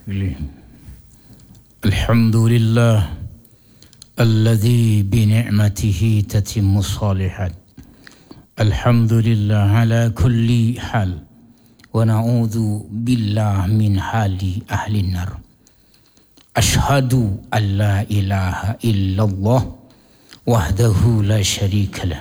الحمد لله الذي بنعمته تتم الصالحات. الحمد لله على كل حال ونعوذ بالله من حال أهل النار. أشهد أن لا إله إلا الله وحده لا شريك له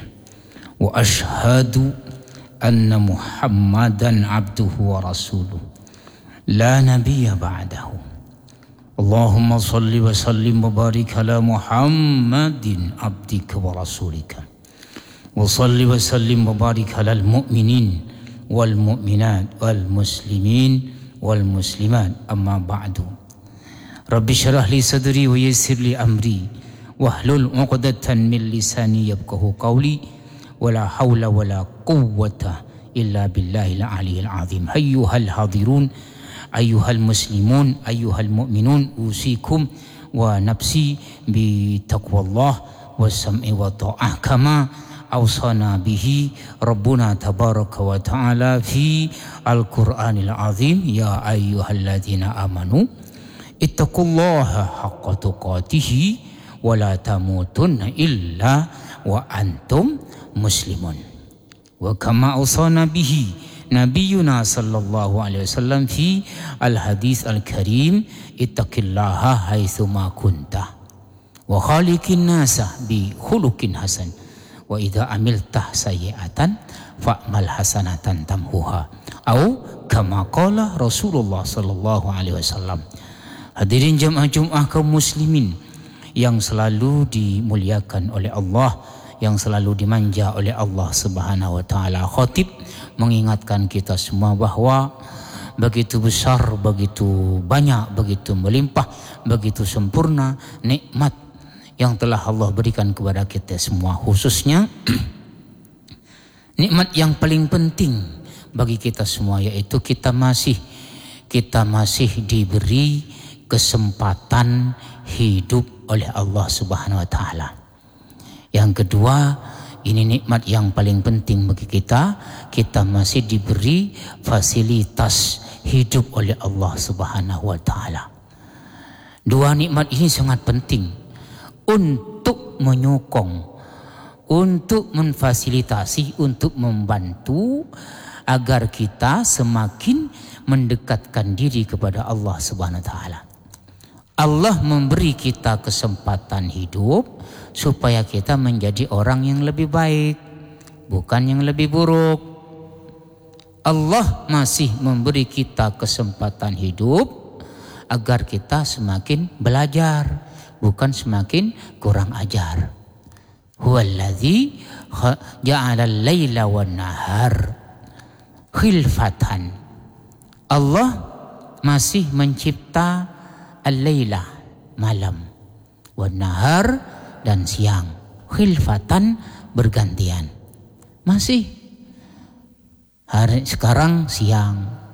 وأشهد أن محمدا عبده ورسوله لا نبي بعده. اللهم صل وسلم وبارك على محمد عبدك ورسولك وصل وسلم وبارك على المؤمنين والمؤمنات والمسلمين والمسلمات. أما بعد رب اشرح لي صدري ويسر لي أمري واحلل عقدة من لساني يفقهوا قولي ولا حول ولا قوة إلا بالله العلي العظيم. أيها الحاضرون أيها المسلمون أيها المؤمنون أوصيكم ونفسي بتقوى الله والسمع والطاعة كما أوصانا به ربنا تبارك وتعالى في القرآن العظيم. يا أيها الذين آمنوا اتقوا الله حق تقاته ولا تموتن إلا وأنتم مسلمون. وكما أوصانا به نبينا صلى الله عليه وسلم في الحديث الكريم اتق الله حيثما كنت وخالق الناس بخلق حسن وإذا عملت سيئة فأعمل حسنة تمحوها أو كما قال رسول الله صلى الله عليه وسلم. Hadirin jamaah Jumat kaum muslimin yang selalu dimuliakan oleh Allah, yang selalu dimanja oleh Allah Subhanahu wa taala. Khatib mengingatkan kita semua bahwa begitu besar, begitu banyak, begitu melimpah, begitu sempurna nikmat yang telah Allah berikan kepada kita semua, khususnya nikmat yang paling penting bagi kita semua, yaitu kita masih diberi kesempatan hidup oleh Allah Subhanahu wa taala. Yang kedua, ini nikmat yang paling penting bagi kita masih diberi fasilitas hidup oleh Allah Subhanahu wa taala. Dua nikmat ini sangat penting untuk menyokong, untuk memfasilitasi, untuk membantu agar kita semakin mendekatkan diri kepada Allah Subhanahu wa taala. Allah memberi kita kesempatan hidup supaya kita menjadi orang yang lebih baik, bukan yang lebih buruk. Allah masih memberi kita kesempatan hidup agar kita semakin belajar, bukan semakin kurang ajar. Huwallazi ja'ala al-laila wan-nahar khilfatan. Allah masih mencipta al-laila malam, wan-nahar dan siang, khilfatan bergantian. Masih hari sekarang siang,